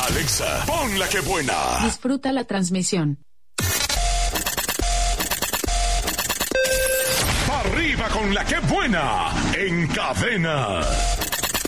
Alexa, pon la que buena. Disfruta la transmisión. Arriba con la que buena en Cadena.